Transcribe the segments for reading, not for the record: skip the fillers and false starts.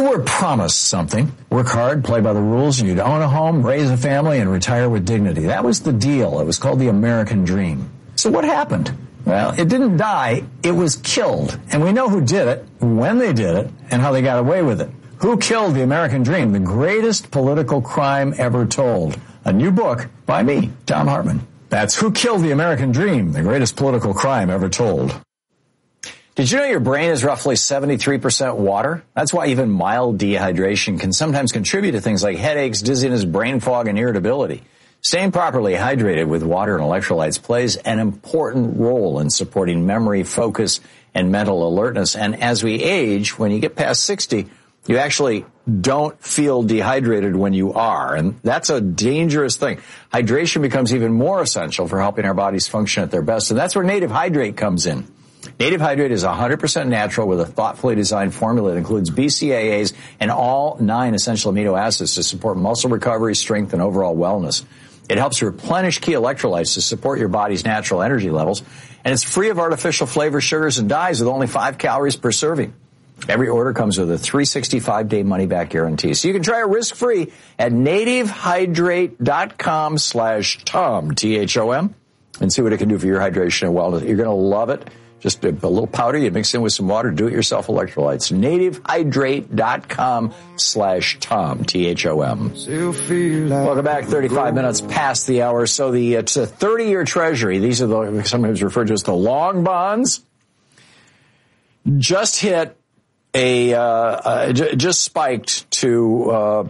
You were promised something. Work hard, play by the rules, and you'd own a home, raise a family, and retire with dignity. That was the deal. It was called the American dream. So what happened? Well, it didn't die. It was killed. And we know who did it, when they did it, and how they got away with it. Who killed the American dream? The greatest political crime ever told. A new book by me, Thom Hartmann. That's Who Killed the American Dream, the greatest political crime ever told. Did you know your brain is roughly 73% water? That's why even mild dehydration can sometimes contribute to things like headaches, dizziness, brain fog, and irritability. Staying properly hydrated with water and electrolytes plays an important role in supporting memory, focus, and mental alertness. And as we age, when you get past 60, you actually don't feel dehydrated when you are. And that's a dangerous thing. Hydration becomes even more essential for helping our bodies function at their best. And that's where Native Hydrate comes in. Native Hydrate is 100% natural with a thoughtfully designed formula that includes BCAAs and all 9 essential amino acids to support muscle recovery, strength, and overall wellness. It helps replenish key electrolytes to support your body's natural energy levels. And it's free of artificial flavors, sugars, and dyes with only 5 calories per serving. Every order comes with a 365-day money-back guarantee. So you can try it risk-free at nativehydrate.com/Tom, T-H-O-M, and see what it can do for your hydration and wellness. You're going to love it. Just a little powder, you mix in with some water, do-it-yourself electrolytes. nativehydrate.com/Tom, T-H-O-M. Welcome back, 35 minutes past the hour. So it's a 30-year treasury. These are sometimes referred to as the long bonds. Just hit just spiked to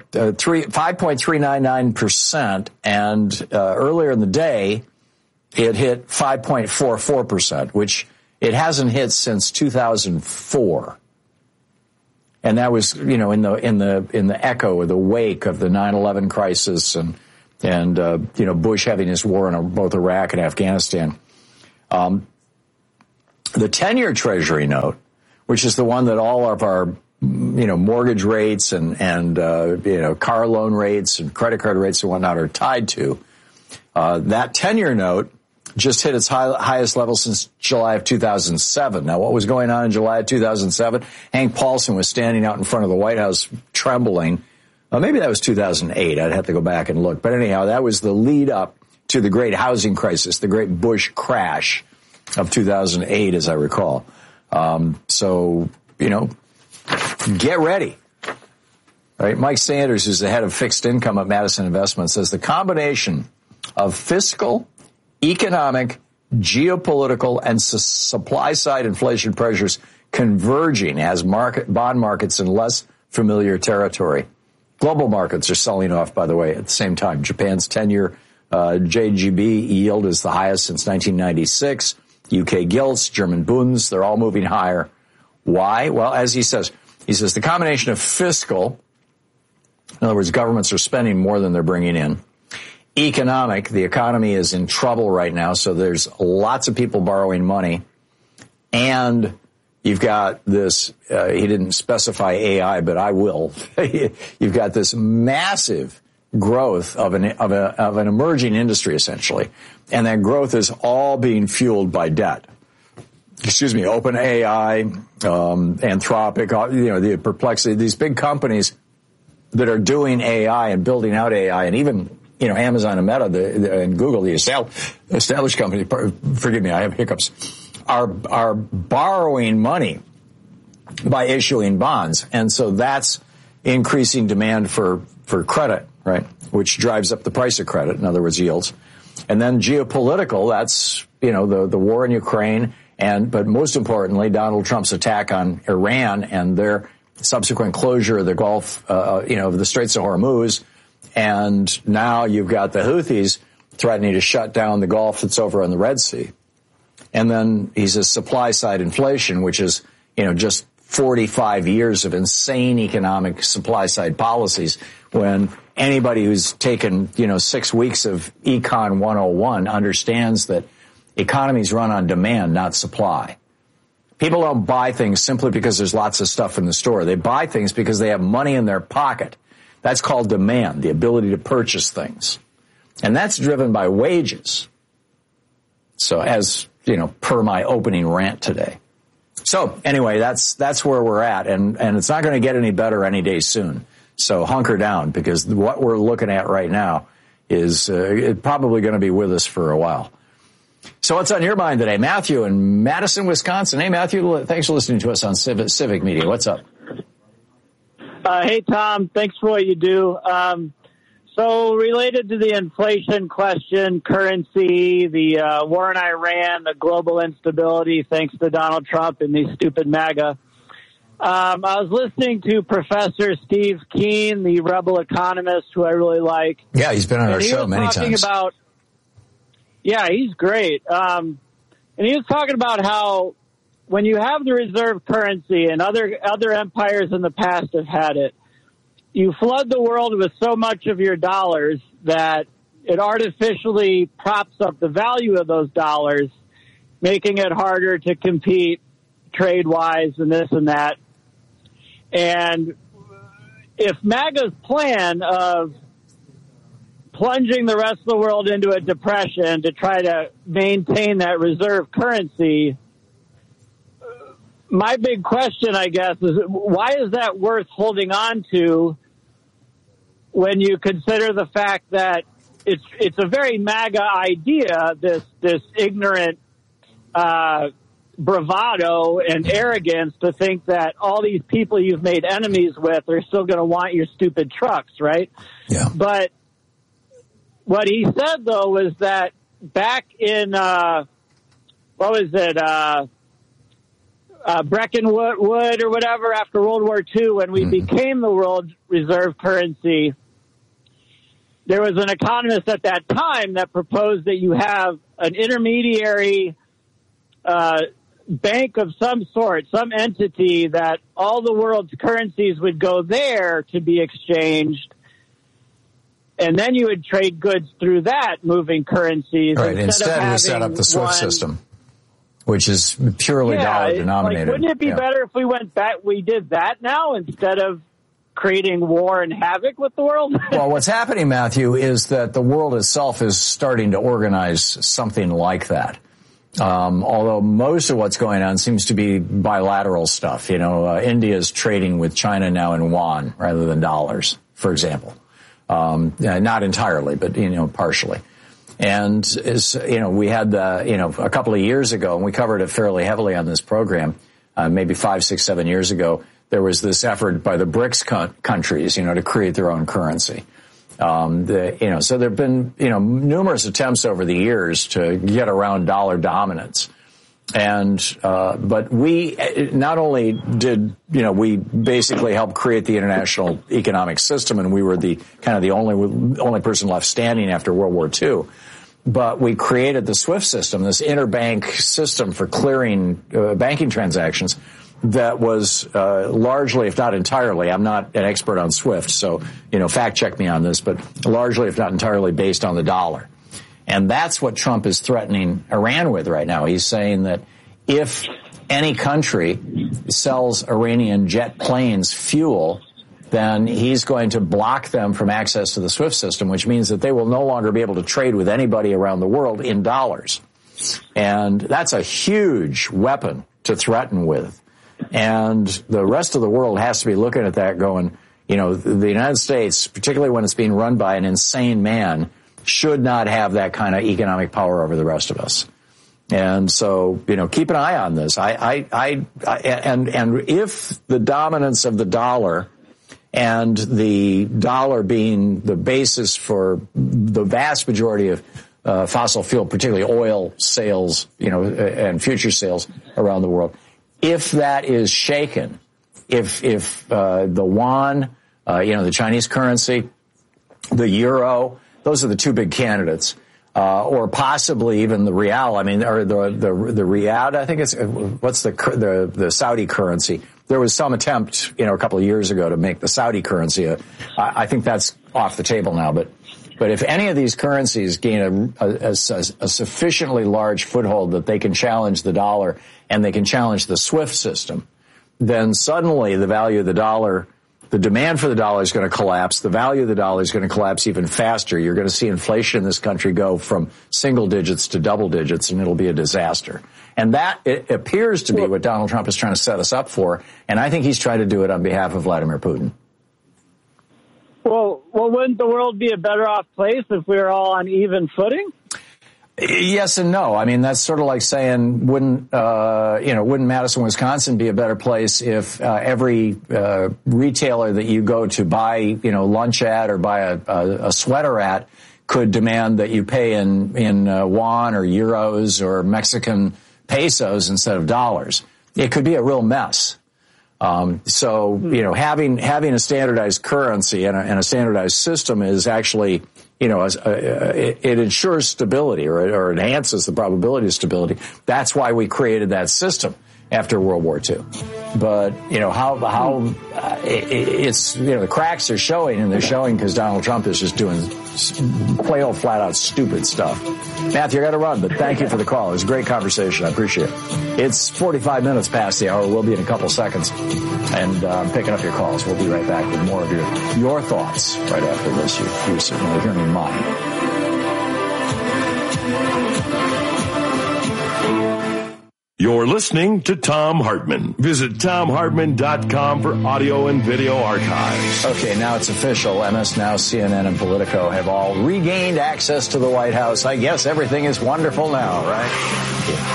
5.399%, and earlier in the day, it hit 5.44%, which it hasn't hit since 2004, and that was, in the echo or the wake of the 9/11 crisis and Bush having his war in both Iraq and Afghanistan. The 10-year Treasury note, which is the one that all of our mortgage rates and car loan rates and credit card rates and whatnot are tied to, that 10-year note just hit its highest level since July of 2007. Now, what was going on in July of 2007? Hank Paulson was standing out in front of the White House trembling. Maybe that was 2008. I'd have to go back and look. But anyhow, that was the lead up to the great housing crisis, the great Bush crash of 2008, as I recall. So, get ready. All right. Mike Sanders, who's the head of fixed income at Madison Investments, says the combination of fiscal, economic, geopolitical, and supply-side inflation pressures converging as bond markets in less familiar territory. Global markets are selling off, by the way, at the same time. Japan's 10-year JGB yield is the highest since 1996. UK gilts, German bunds, they're all moving higher. Why? Well, as he says the combination of fiscal, in other words, governments are spending more than they're bringing in. Economic, the economy is in trouble right now, so there's lots of people borrowing money. And you've got this, he didn't specify AI, but I will. You've got this massive growth of an emerging industry, essentially. And that growth is all being fueled by debt. OpenAI, Anthropic, the Perplexity, these big companies that are doing AI and building out AI, and even Amazon and Meta and Google, the established companies, forgive me, I have hiccups, are borrowing money by issuing bonds. And so that's increasing demand for credit, right, which drives up the price of credit, in other words, yields. And then geopolitical, that's, the war in Ukraine, but most importantly, Donald Trump's attack on Iran and their subsequent closure of the Gulf, of the Straits of Hormuz. And now you've got the Houthis threatening to shut down the Gulf that's over on the Red Sea. And then he says supply-side inflation, which is, just 45 years of insane economic supply-side policies, when anybody who's taken, 6 weeks of Econ 101 understands that economies run on demand, not supply. People don't buy things simply because there's lots of stuff in the store. They buy things because they have money in their pocket. That's called demand, the ability to purchase things. And that's driven by wages. So as, per my opening rant today. So anyway, that's where we're at, and it's not going to get any better any day soon. So hunker down, because what we're looking at right now is probably going to be with us for a while. So what's on your mind today? Matthew in Madison, Wisconsin. Hey, Matthew, thanks for listening to us on Civic Media. What's up? Hey, Tom. Thanks for what you do. So related to the inflation question, currency, the war in Iran, the global instability thanks to Donald Trump and these stupid MAGA. I was listening to Professor Steve Keen, the rebel economist, who I really like. Yeah, he's been on our show many times. Yeah, he's great. And he was talking about how when you have the reserve currency, and other empires in the past have had it, you flood the world with so much of your dollars that it artificially props up the value of those dollars, making it harder to compete trade-wise and this and that. And if MAGA's plan of plunging the rest of the world into a depression to try to maintain that reserve currency, my big question, I guess, is why is that worth holding on to when you consider the fact that it's a very MAGA idea, this ignorant bravado and arrogance to think that all these people you've made enemies with are still going to want your stupid trucks, right? Yeah. But what he said, though, was that back in, Breckenwood or whatever, after World War II, when we became the world reserve currency, there was an economist at that time that proposed that you have an intermediary bank of some sort, some entity that all the world's currencies would go there to be exchanged. And then you would trade goods through that, moving currencies. Right. Instead we set up the SWIFT system, which is purely dollar denominated. Wouldn't it be better if we went back? We did that now instead of creating war and havoc with the world? Well, what's happening, Matthew, is that the world itself is starting to organize something like that. Although most of what's going on seems to be bilateral stuff. You know, India is trading with China now in yuan rather than dollars, for example. Not entirely, but, partially. And we had a couple of years ago, and we covered it fairly heavily on this program, maybe 5, 6, 7 years ago, there was this effort by the BRICS countries, to create their own currency. So there have been, numerous attempts over the years to get around dollar dominance. But we not only did, we basically helped create the international economic system, and we were the only person left standing after World War II. But we created the SWIFT system, this interbank system for clearing banking transactions that was largely, if not entirely, I'm not an expert on SWIFT, so, fact check me on this, but largely, if not entirely, based on the dollar. And that's what Trump is threatening Iran with right now. He's saying that if any country sells Iranian jet planes fuel, then he's going to block them from access to the SWIFT system, which means that they will no longer be able to trade with anybody around the world in dollars. And that's a huge weapon to threaten with. And the rest of the world has to be looking at that going, the United States, particularly when it's being run by an insane man, should not have that kind of economic power over the rest of us. And so, keep an eye on this. And if the dominance of the dollar and the dollar being the basis for the vast majority of fossil fuel, particularly oil sales, and future sales around the world, if that is shaken, if the yuan, the Chinese currency, the euro, those are the two big candidates, or possibly even the rial. I mean, or the riyadh. I think it's what's the Saudi currency. There was some attempt, a couple of years ago to make the Saudi currency. I think that's off the table now. But if any of these currencies gain a sufficiently large foothold that they can challenge the dollar and they can challenge the SWIFT system, then suddenly the value of the dollar the demand for the dollar is going to collapse. The value of the dollar is going to collapse even faster. You're going to see inflation in this country go from single digits to double digits, and it'll be a disaster. And that it appears to be what Donald Trump is trying to set us up for. And I think he's trying to do it on behalf of Vladimir Putin. Well, wouldn't the world be a better off place if we were all on even footing? Yes and no. I mean, that's sort of like saying, wouldn't Madison, Wisconsin be a better place if every retailer that you go to buy, lunch at or buy a sweater at could demand that you pay in yuan or euros or Mexican pesos instead of dollars? It could be a real mess. Having a standardized currency and a standardized system is actually, it ensures stability or enhances the probability of stability. That's why we created that system after World War II. But, the cracks are showing, and they're showing because Donald Trump is just doing plain old flat out stupid stuff. Matthew, I got to run, but thank you for the call. It was a great conversation. I appreciate it. It's 45 minutes past the hour. We'll be in a couple seconds. And I'm picking up your calls. We'll be right back with more of your thoughts right after this. You're certainly hearing mine. You're listening to Thom Hartmann. Visit ThomHartmann.com for audio and video archives. Okay, now it's official. MS Now, CNN, and Politico have all regained access to the White House. I guess everything is wonderful now, right?